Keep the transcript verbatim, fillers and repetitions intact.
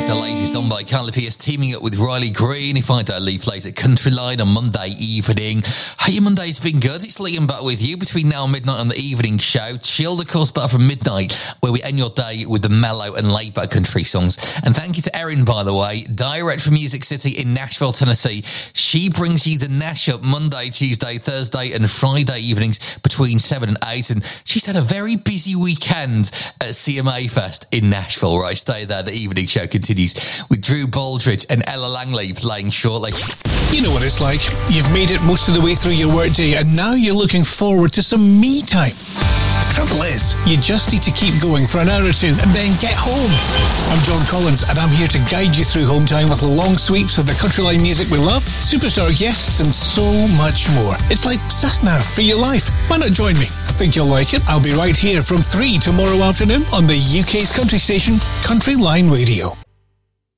the latest on by Carly Pearce teaming up with Riley Green. If I don't leave plays at Countryline on Monday evening. Hey, your Monday's been good. It's Liam back with you between now and midnight on the evening show. Chilled, of course, back from midnight, where we end your day with the mellow and laid-back country songs. And thank you to Erin, by the way, direct from Music City in Nashville, Tennessee. She brings you the Nash Up Monday, Tuesday, Thursday and Friday evenings between seven and eight. And she's had a very busy weekend at C M A Fest in Nashville. Right, stay there. The evening show continues with Drew Baldridge and Ella Langley playing shortly. You know what it's like. You've made it most of the way through your workday and now you're looking forward to some me time. The trouble is, you just need to keep going for an hour or two and then get home. I'm John Collins and I'm here to guide you through home time with long sweeps of the Countryline music we love, superstar guests and so much more. It's like sat-nav for your life. Why not join me? I think you'll like it. I'll be right here from three tomorrow afternoon on the U K's country station, Countryline Radio.